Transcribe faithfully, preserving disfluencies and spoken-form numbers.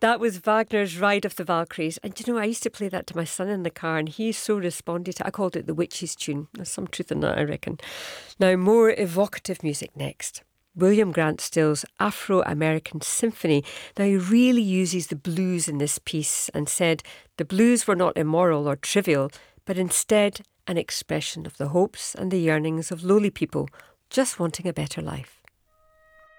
That was Wagner's Ride of the Valkyries. And you know, I used to play that to my son in the car and he so responded to it. I called it the Witches tune. There's some truth in that, I reckon. Now, more evocative music next. William Grant Still's Afro-American Symphony. Now, he really uses the blues in this piece and said the blues were not immoral or trivial, but instead an expression of the hopes and the yearnings of lowly people just wanting a better life.